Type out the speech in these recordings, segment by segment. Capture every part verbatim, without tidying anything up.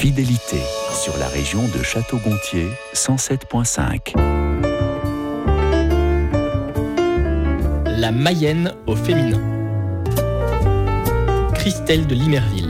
Fidélité sur la région de Château-Gontier, cent sept virgule cinq. La Mayenne au féminin. Christelle de Limerville.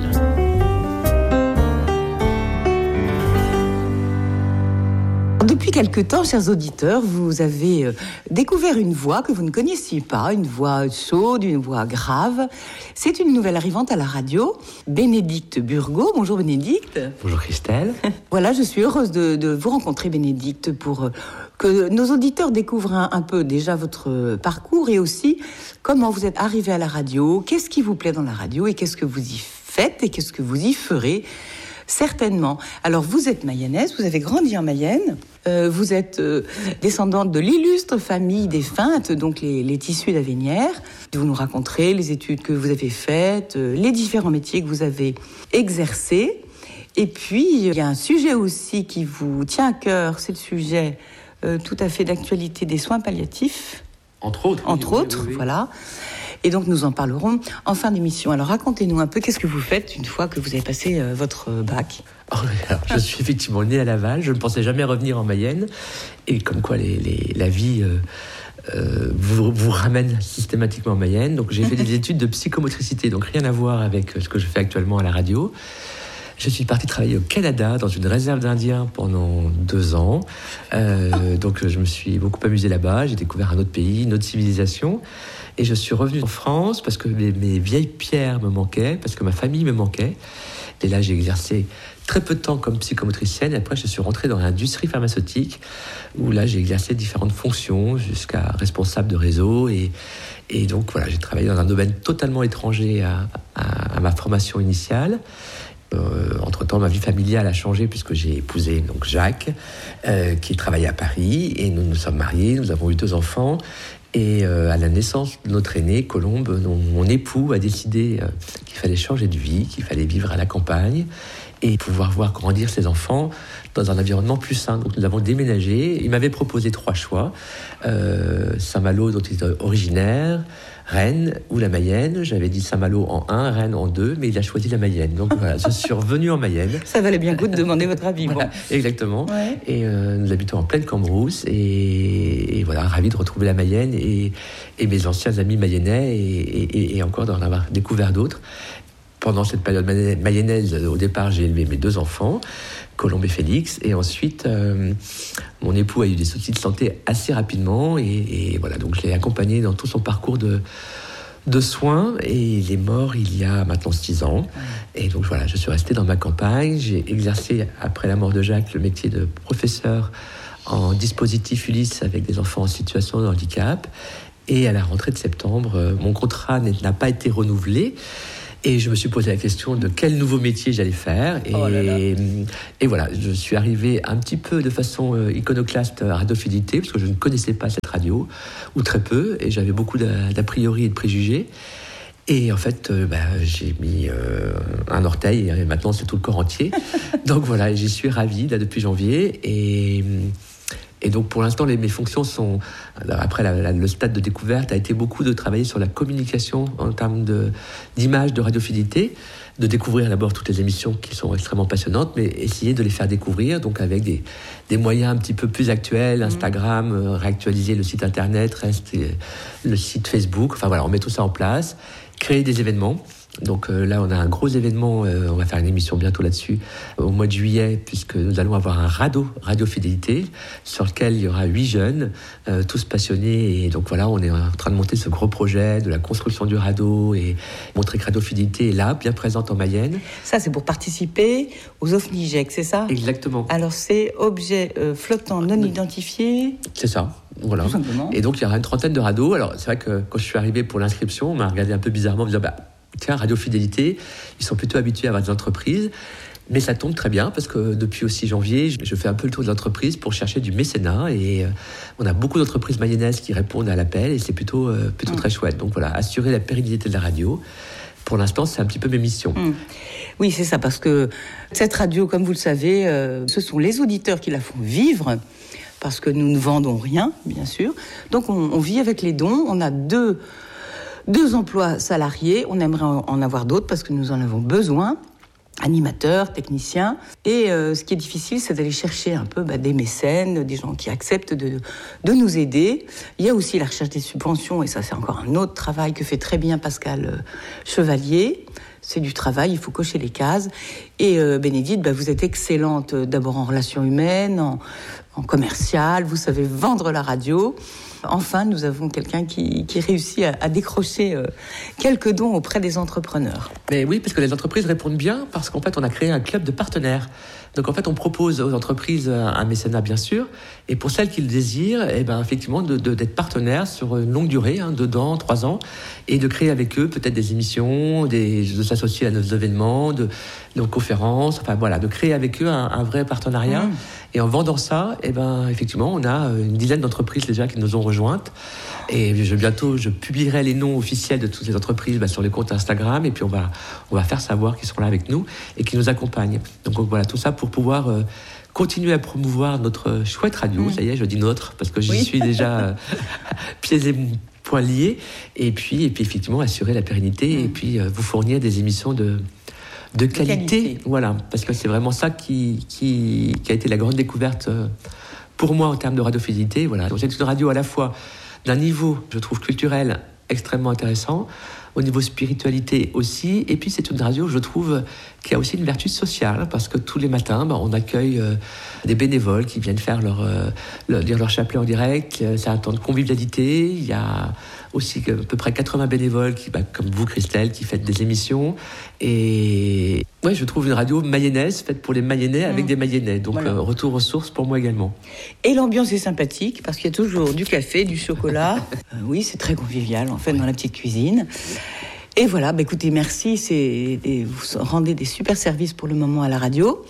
Depuis quelque temps, chers auditeurs, vous avez euh, découvert une voix que vous ne connaissiez pas, une voix chaude, une voix grave. C'est une nouvelle arrivante à la radio, Bénédicte Burgot. Bonjour Bénédicte. Bonjour Christelle. Voilà, je suis heureuse de, de vous rencontrer Bénédicte pour euh, que nos auditeurs découvrent un, un peu déjà votre parcours et aussi comment vous êtes arrivée à la radio, qu'est-ce qui vous plaît dans la radio et qu'est-ce que vous y faites et qu'est-ce que vous y ferez. Certainement. Alors, vous êtes mayonnaise, vous avez grandi en Mayenne, euh, vous êtes euh, descendante de l'illustre famille des Feintes, donc les, les tissus d'Avenières. Vous nous raconterez les études que vous avez faites, euh, les différents métiers que vous avez exercés. Et puis, il y a un sujet aussi qui vous tient à cœur, c'est le sujet euh, tout à fait d'actualité des soins palliatifs. Entre autres. Entre oui, autres, oui, oui. voilà. Et donc, nous en parlerons en fin d'émission. Alors, racontez-nous un peu, qu'est-ce que vous faites une fois que vous avez passé euh, votre bac ? Oh, alors, je suis effectivement né à Laval, je ne pensais jamais revenir en Mayenne. Et comme quoi les, les, la vie euh, euh, vous, vous ramène systématiquement en Mayenne. Donc, j'ai fait des études de psychomotricité, donc rien à voir avec ce que je fais actuellement à la radio. Je suis parti travailler au Canada, dans une réserve d'Indiens pendant deux ans. Euh, donc, je me suis beaucoup amusé là-bas. J'ai découvert un autre pays, une autre civilisation. Et je suis revenu en France parce que mes, mes vieilles pierres me manquaient, parce que ma famille me manquait. Et là, j'ai exercé très peu de temps comme psychomotricienne. Et après, je suis rentré dans l'industrie pharmaceutique, où là, j'ai exercé différentes fonctions, jusqu'à responsable de réseau. Et, et donc, voilà, j'ai travaillé dans un domaine totalement étranger à, à, à ma formation initiale. Euh, entre-temps, ma vie familiale a changé puisque j'ai épousé donc Jacques, euh, qui travaillait à Paris, et nous nous sommes mariés, nous avons eu deux enfants. Et euh, à la naissance de notre aîné, Colombe, mon, mon époux a décidé euh, qu'il fallait changer de vie, qu'il fallait vivre à la campagne et pouvoir voir grandir ses enfants dans un environnement plus sain. Donc nous avons déménagé. Il m'avait proposé trois choix. Euh, Saint-Malo, dont il est originaire, Rennes ou la Mayenne. J'avais dit Saint-Malo en un, Rennes en deux, mais il a choisi la Mayenne. Donc voilà, je suis revenu en Mayenne. Ça valait bien le coup de demander votre avis. Voilà, bon. Exactement. Ouais. Et euh, nous habitons en pleine Cambrousse. Et, et voilà, ravi de retrouver la Mayenne et, et mes anciens amis mayennais et, et, et encore d'en avoir découvert d'autres. Pendant cette période mayonnaise, au départ, j'ai élevé mes deux enfants, Colombe et Félix. Et ensuite, euh, mon époux a eu des soucis de santé assez rapidement. Et, et voilà, donc je l'ai accompagné dans tout son parcours de, de soins. Et il est mort il y a maintenant six ans. Et donc voilà, je suis resté dans ma campagne. J'ai exercé, après la mort de Jacques, le métier de professeur en dispositif Ulysse avec des enfants en situation de handicap. Et à la rentrée de septembre, mon contrat n'a pas été renouvelé. Et je me suis posé la question de quel nouveau métier j'allais faire. Et, oh là là. et voilà, je suis arrivé un petit peu de façon euh, iconoclaste à Radio Fidélité, parce que je ne connaissais pas cette radio, ou très peu, et j'avais beaucoup d'a, d'a priori et de préjugés. Et en fait, euh, bah, j'ai mis euh, un orteil, et maintenant c'est tout le corps entier. Donc voilà, j'y suis ravi, là, depuis janvier. Et... Et donc, pour l'instant, les, mes fonctions sont... Après, la, la, le stade de découverte a été beaucoup de travailler sur la communication en termes de, d'image, de radiofidélité, de découvrir d'abord toutes les émissions qui sont extrêmement passionnantes, mais essayer de les faire découvrir, donc avec des, des moyens un petit peu plus actuels, Instagram, mmh. euh, réactualiser le site Internet, rester, le site Facebook, enfin voilà, on met tout ça en place, créer des événements. Donc euh, là, on a un gros événement, euh, on va faire une émission bientôt là-dessus, au mois de juillet, puisque nous allons avoir un radeau, Radio Fidélité, sur lequel il y aura huit jeunes, euh, tous passionnés. Et donc voilà, on est en train de monter ce gros projet de la construction du radeau et montrer que Radio Fidélité est là, bien présente en Mayenne. Ça, c'est pour participer aux OFNIGEC, c'est ça ? Exactement. Alors, c'est objet euh, flottant non identifié. C'est ça. Voilà. Tout simplement. Et donc, il y aura une trentaine de radeaux. Alors, c'est vrai que quand je suis arrivé pour l'inscription, on m'a regardé un peu bizarrement, en me disant, bah, tiens, Radio Fidélité, ils sont plutôt habitués à avoir des entreprises. Mais ça tombe très bien parce que depuis aussi janvier, je fais un peu le tour de l'entreprise pour chercher du mécénat. Et euh, on a beaucoup d'entreprises mayonnaises qui répondent à l'appel et c'est plutôt, euh, plutôt mmh. très chouette. Donc voilà, assurer la pérennité de la radio. Pour l'instant, c'est un petit peu mes missions. Mmh. Oui, c'est ça, parce que cette radio, comme vous le savez, euh, ce sont les auditeurs qui la font vivre. Parce que nous ne vendons rien, bien sûr. Donc on, on vit avec les dons. On a deux... Deux emplois salariés, on aimerait en avoir d'autres parce que nous en avons besoin. animateurs, techniciens. Et euh, ce qui est difficile, c'est d'aller chercher un peu bah, des mécènes, des gens qui acceptent de, de nous aider. Il y a aussi la recherche des subventions, et ça, c'est encore un autre travail que fait très bien Pascal euh, Chevalier. C'est du travail, il faut cocher les cases. Et euh, Bénédicte, bah, vous êtes excellente euh, d'abord en relations humaines, en, en commercial, vous savez vendre la radio. Enfin, nous avons quelqu'un qui, qui réussit à, à décrocher euh, quelques dons auprès des entrepreneurs. Mais oui, parce que les entreprises répondent bien, parce qu'en fait, on a créé un club de partenaires. Donc en fait, on propose aux entreprises un mécénat, bien sûr, et pour celles qui le désirent, eh ben, effectivement, de, de, d'être partenaires sur une longue durée, hein, deux ans, trois ans, et de créer avec eux peut-être des émissions, des, de s'associer à nos événements, de, de conférences, enfin voilà, de créer avec eux un, un vrai partenariat. Mmh. Et en vendant ça, eh ben, effectivement, on a une dizaine d'entreprises déjà qui nous ont rejointes. Et je, bientôt, je publierai les noms officiels de toutes les entreprises bah, sur les comptes Instagram. Et puis, on va, on va faire savoir qu'ils seront là avec nous et qui nous accompagnent. Donc, voilà, tout ça pour pouvoir euh, continuer à promouvoir notre chouette radio. Mmh. Ça y est, je dis notre, parce que j'y oui. suis déjà euh, pieds et poings liés. Et puis, et puis, effectivement, assurer la pérennité mmh. et puis euh, vous fournir des émissions de... De qualité, de qualité, voilà, parce que c'est vraiment ça qui, qui, qui a été la grande découverte pour moi en termes de radiofidélité. Voilà. Donc c'est une radio à la fois d'un niveau, je trouve, culturel extrêmement intéressant, au niveau spiritualité aussi, et puis c'est une radio, je trouve, qui a aussi une vertu sociale, parce que tous les matins, bah, on accueille euh, des bénévoles qui viennent faire leur, euh, leur, lire leur chapelet en direct. C'est un temps de convivialité. Il y a aussi à peu près quatre-vingts bénévoles, qui, bah, comme vous, Christelle, qui faites des émissions. Et ouais, je trouve une radio mayonnaise, faite pour les Mayennais, avec mmh. des Mayennais. Donc, voilà. euh, retour aux sources pour moi également. Et l'ambiance est sympathique, parce qu'il y a toujours du café, du chocolat. euh, oui, c'est très convivial, en fait, oui. dans la petite cuisine. Et voilà, bah, écoutez, merci. C'est des, vous rendez des super services pour le moment à la radio.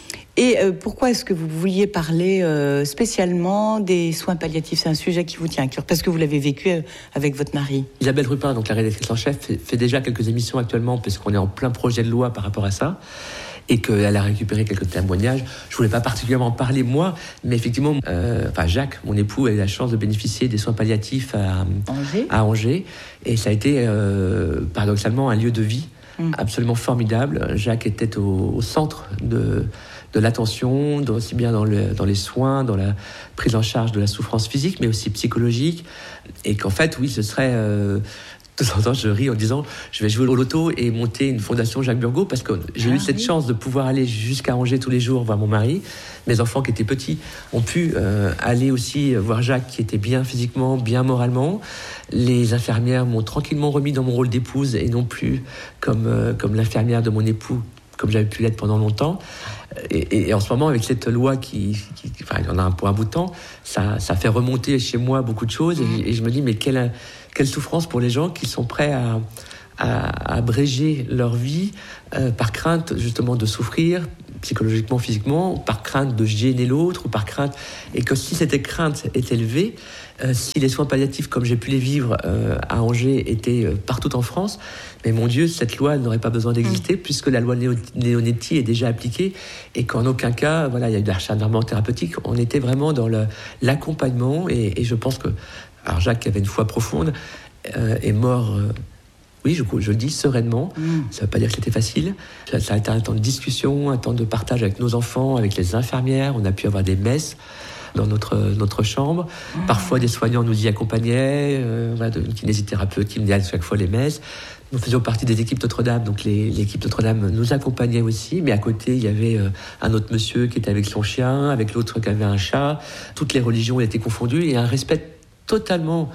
Et euh, pourquoi est-ce que vous vouliez parler euh, spécialement des soins palliatifs ? C'est un sujet qui vous tient à cœur, parce que vous l'avez vécu euh, avec votre mari. Isabelle Rupin, donc la rédactrice en chef, fait, fait déjà quelques émissions actuellement, puisqu'on est en plein projet de loi par rapport à ça, et qu'elle a récupéré quelques témoignages. Je voulais pas particulièrement en parler, moi, mais effectivement, euh, enfin Jacques, mon époux, a eu la chance de bénéficier des soins palliatifs à Angers, à Angers et ça a été euh, paradoxalement un lieu de vie mmh. absolument formidable. Jacques était au, au centre de... de l'attention, aussi bien dans, le, dans les soins, dans la prise en charge de la souffrance physique, mais aussi psychologique. Et qu'en fait, oui, ce serait... Euh, de temps en temps, je ris en disant je vais jouer au loto et monter une fondation Jacques Burgot, parce que j'ai ah, eu cette oui. chance de pouvoir aller jusqu'à Angers tous les jours voir mon mari. Mes enfants qui étaient petits ont pu euh, aller aussi voir Jacques, qui était bien physiquement, bien moralement. Les infirmières m'ont tranquillement remis dans mon rôle d'épouse et non plus comme, euh, comme l'infirmière de mon époux, comme j'avais pu l'être pendant longtemps. Et, et en ce moment, avec cette loi qui, qui, qui enfin, il y en a un pour un bout de temps, ça, ça fait remonter chez moi beaucoup de choses. Et, et je me dis, mais quelle, quelle souffrance pour les gens qui sont prêts à, à, à abréger leur vie euh, par crainte justement de souffrir psychologiquement, physiquement, par crainte de gêner l'autre, ou par crainte, et que si cette crainte est élevée, euh, si les soins palliatifs, comme j'ai pu les vivre euh, à Angers, étaient euh, partout en France, mais mon Dieu, cette loi n'aurait pas besoin d'exister, mmh. puisque la loi Leonetti est déjà appliquée, et qu'en aucun cas, voilà, il y a eu de l'acharnement thérapeutique. On était vraiment dans le, l'accompagnement, et, et je pense que, alors Jacques, qui avait une foi profonde, euh, est mort. Euh, Oui, je, je le dis sereinement. Mmh. Ça ne veut pas dire que c'était facile. Ça, ça a été un temps de discussion, un temps de partage avec nos enfants, avec les infirmières. On a pu avoir des messes dans notre, notre chambre. Mmh. Parfois, des soignants nous y accompagnaient, euh, voilà, de kinésithérapeutes qui venaient à chaque fois les messes. Nous faisions partie des équipes Notre-Dame, donc les, l'équipe Notre-Dame nous accompagnait aussi. Mais à côté, il y avait euh, un autre monsieur qui était avec son chien, avec l'autre qui avait un chat. Toutes les religions étaient confondues, et un respect totalement...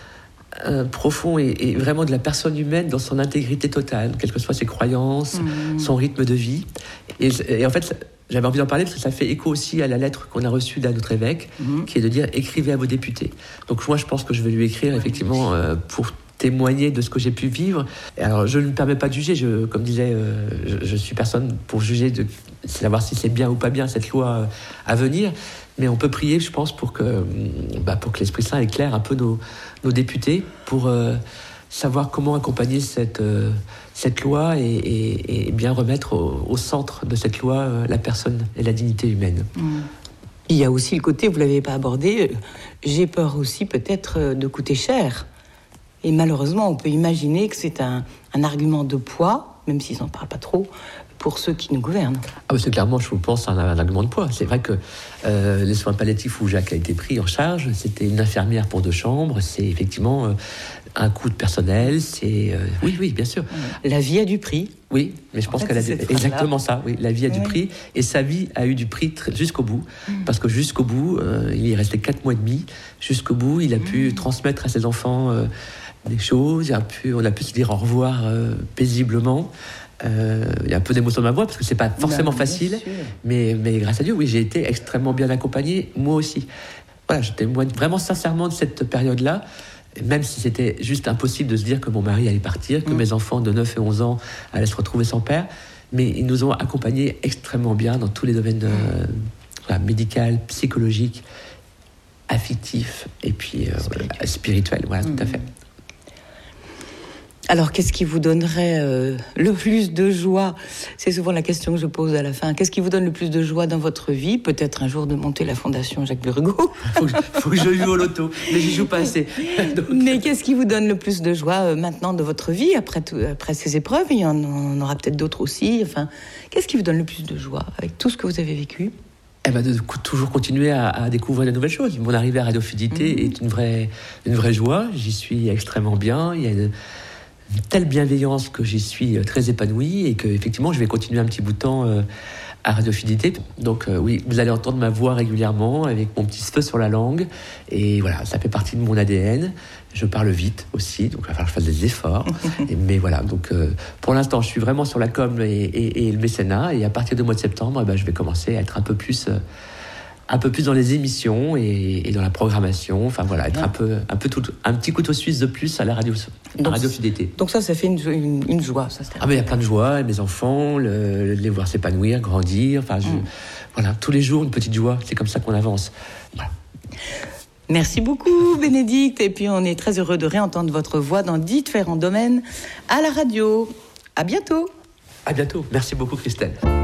Euh, profond et, et vraiment de la personne humaine dans son intégrité totale, quelles que soient ses croyances, mmh. son rythme de vie. Et, et en fait, j'avais envie d'en parler parce que ça fait écho aussi à la lettre qu'on a reçue d'un notre évêque, mmh. qui est de dire « écrivez à vos députés ». Donc moi, je pense que je vais lui écrire effectivement euh, pour témoigner de ce que j'ai pu vivre. Et alors, je ne me permets pas de juger, je, comme disait, euh, je, je suis personne pour juger, de savoir si c'est bien ou pas bien cette loi euh, à venir. Mais on peut prier, je pense, pour que, bah, pour que l'Esprit Saint éclaire un peu nos, nos députés pour euh, savoir comment accompagner cette, euh, cette loi et, et, et bien remettre au, au centre de cette loi euh, la personne et la dignité humaine. Mmh. Il y a aussi le côté, vous ne l'avez pas abordé, j'ai peur aussi peut-être de coûter cher. Et malheureusement, on peut imaginer que c'est un, un argument de poids, même s'ils n'en parlent pas trop, pour ceux qui nous gouvernent. Ah, c'est clairement, je vous pense, un, un argument de poids. C'est vrai que euh, les soins palliatifs où Jacques a été pris en charge, c'était une infirmière pour deux chambres, c'est effectivement euh, un coût de personnel, c'est... Euh, oui, oui, bien sûr. La vie a du prix. Oui, mais je En pense fait, qu'elle a c'est du... cette exactement ça. Oui, la vie a oui. du prix et sa vie a eu du prix tr- jusqu'au bout, mmh. parce que jusqu'au bout, euh, il y est resté quatre mois et demi. Jusqu'au bout, il a mmh. pu transmettre à ses enfants euh, des choses. Il a pu, on a pu se dire au revoir euh, paisiblement. Euh, il y a un peu d'émotion dans ma voix parce que c'est pas forcément non, facile, mais, mais grâce à Dieu, oui, j'ai été extrêmement bien accompagné, moi aussi. Voilà, je témoigne vraiment sincèrement de cette période-là. Même si c'était juste impossible de se dire que mon mari allait partir, que mmh. mes enfants de neuf et onze ans allaient se retrouver sans père, mais ils nous ont accompagnés extrêmement bien dans tous les domaines euh, voilà, médical, psychologique, affectif et puis euh, spirituel. spirituel. Voilà, mmh. tout à fait. Alors, qu'est-ce qui vous donnerait euh, le plus de joie ? C'est souvent la question que je pose à la fin. Qu'est-ce qui vous donne le plus de joie dans votre vie ? Peut-être un jour de monter la fondation Jacques Burgo. faut, faut que je joue au loto, mais j'y joue pas assez. Donc... Mais qu'est-ce qui vous donne le plus de joie euh, maintenant de votre vie, après, tout, après ces épreuves ? Il y en, en aura peut-être d'autres aussi. Enfin, qu'est-ce qui vous donne le plus de joie avec tout ce que vous avez vécu ? Eh ben de toujours continuer à, à découvrir de nouvelles choses. Mon arrivée à Radio Fidélité mmh. est une vraie, une vraie joie. J'y suis extrêmement bien. Il y a une, une telle bienveillance que j'y suis très épanoui et que effectivement je vais continuer un petit bout de temps euh, à Radio Fidélité. Donc euh, oui, vous allez entendre ma voix régulièrement avec mon petit feu sur la langue et voilà, ça fait partie de mon A D N. Je parle vite aussi, donc il va falloir que je fasse des efforts. et, mais voilà, donc euh, pour l'instant, je suis vraiment sur la com et, et, et le mécénat. Et à partir du mois de septembre, eh ben, je vais commencer à être un peu plus, euh, un peu plus dans les émissions et, et dans la programmation. Enfin voilà, être un peu, un peu tout, un petit couteau suisse de plus à la radio, à donc, Radio Fidélité. Donc ça, ça fait une, une, une joie, ça. Ah mais il y a plein de joie, mes enfants, le, les voir s'épanouir, grandir. Enfin, je, mm. voilà, tous les jours une petite joie. C'est comme ça qu'on avance. Voilà. Merci beaucoup, Bénédicte. Et puis, on est très heureux de réentendre votre voix dans différents domaines à la radio. À bientôt. À bientôt. Merci beaucoup, Christelle.